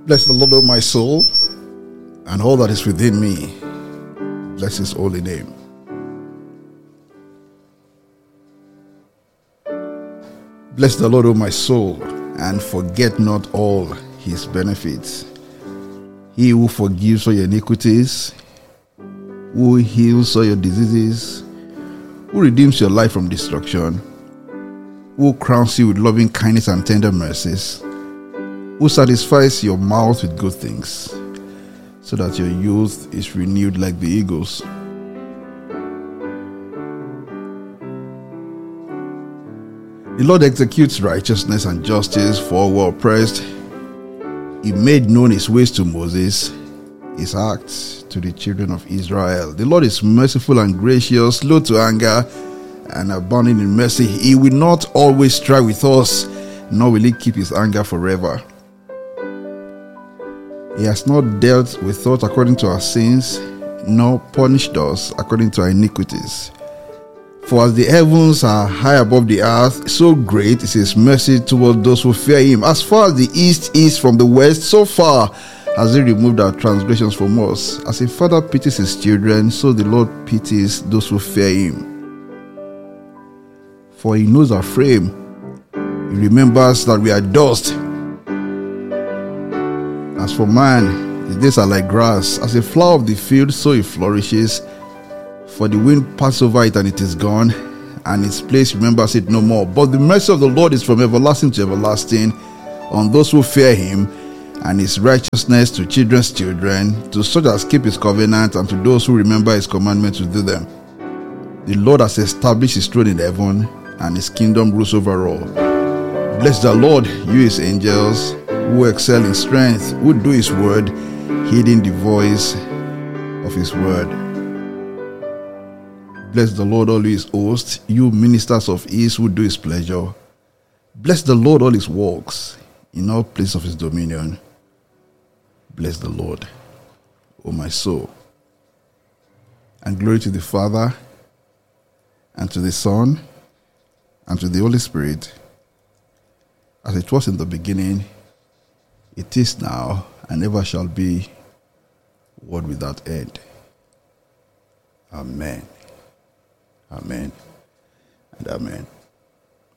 Bless the Lord, O my soul, and all that is within me. Bless his holy name. Bless the Lord, O my soul, and forget not all his benefits. He who forgives all your iniquities, who heals all your diseases, who redeems your life from destruction, who crowns you with loving kindness and tender mercies, who satisfies your mouth with good things, so that your youth is renewed like the eagles. The Lord executes righteousness and justice for all who are oppressed. He made known his ways to Moses, his acts to the children of Israel. The Lord is merciful and gracious, slow to anger, and abounding in mercy. He will not always strive with us, nor will he keep his anger forever. He has not dealt with us according to our sins, nor punished us according to our iniquities. For as the heavens are high above the earth, so great is his mercy toward those who fear him. As far as the east is from the west, so far has he removed our transgressions from us. As a father pities his children, so the Lord pities those who fear him. For he knows our frame. He remembers that we are dust. As for man, his days are like grass. As a flower of the field, so it flourishes. For the wind passes over it and it is gone, and its place remembers it no more. But the mercy of the Lord is from everlasting to everlasting on those who fear him, and his righteousness to children's children, to such as keep his covenant, and to those who remember his commandments to do them. The Lord has established his throne in heaven, and his kingdom rules over all. Bless the Lord, you his angels, who excel in strength, who do his word, heeding the voice of his word. Bless the Lord, all his hosts, you ministers of his who do his pleasure. Bless the Lord, all his works, in all places of his dominion. Bless the Lord, O my soul. And glory to the Father, and to the Son, and to the Holy Spirit, as it was in the beginning, it is now, and ever shall be, world without end. Amen. Amen and amen.